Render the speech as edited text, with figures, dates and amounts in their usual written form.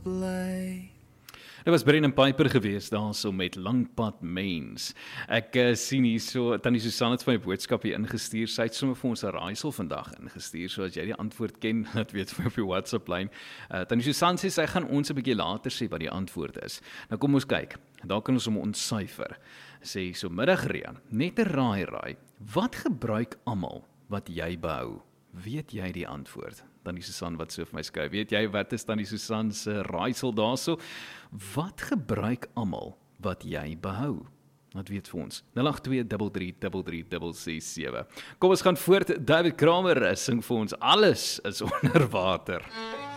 bly. Dit was Brennan Piper geweest daarso met Langpad Mens. Ek sien hier so, Tannie Susan het vir my boodskap hier ingestuur, sy het sommer vir ons 'n raaisel vandag ingestuur, so as jy die antwoord ken, laat weet vir my op die WhatsApp lyn. Tannie Susan sê, sy gaan ons 'n bietjie later sê wat die antwoord is. Nou kom ons kyk, daar kan ons hom ontsyfer. Sê so, middag Rian, net 'n raai, wat gebruik almal wat jy behou? Weet jy die antwoord? Tannie Susan wat so vir my skryf. Weet jy wat is Tannie Susan se raaisel daarso? Wat gebruik almal wat jy behou? Wat weet vir ons? 082333367. Kom ons gaan voort. David Kramer sing vir ons Alles is onder water.